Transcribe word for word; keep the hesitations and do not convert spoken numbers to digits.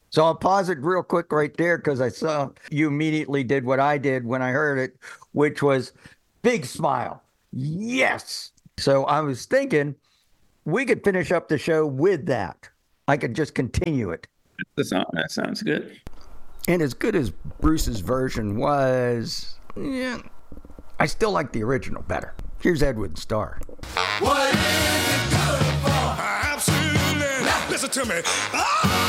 So I'll pause it real quick right there because I saw you immediately did what I did when I heard it, which was big smile. Yes. So I was thinking we could finish up the show with that. I could just continue it. The song, that sounds good. And as good as Bruce's version was, yeah, I still like the original better. Here's Edwin Starr. What is it good for? Absolutely. Now listen to me. Oh!